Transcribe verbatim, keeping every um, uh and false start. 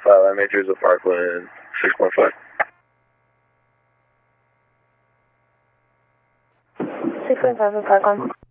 Flatline Majors of Parkland, six point five. six point five of Parkland.